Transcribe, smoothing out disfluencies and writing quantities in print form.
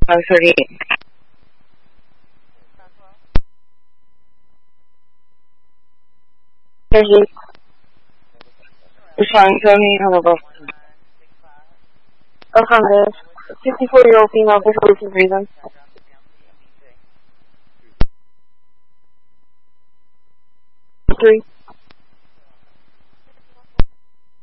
38. Responding to me on the bus. Affirmative. 64-year-old female for recent reasons. 3.